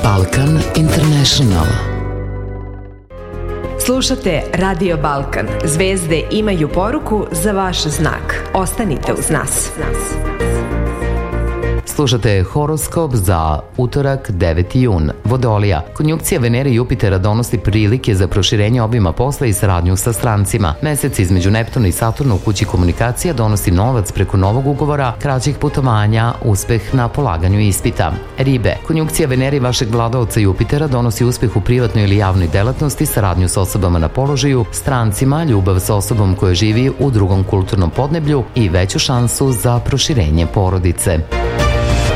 Balkan International. Slušate Radio Balkan. Zvezde imaju poruku za vaš znak. Ostanite uz nas. Slušate horoskop za utorak 9. jun. Vodolija. Konjunkcija Venere i Jupitera donosi prilike za proširenje obima posla i saradnju sa strancima. Mesec između Neptuna i Saturna u kući komunikacija donosi novac preko novog ugovora, kraćih putovanja, uspeh na polaganju ispita. Ribe. Konjunkcija Venere i vašeg vladaoca Jupitera donosi uspeh u privatnoj ili javnoj delatnosti, saradnju sa osobama na položaju, strancima, ljubav sa osobom koja živi u drugom kulturnom podneblju i veću šansu za proširenje porodice.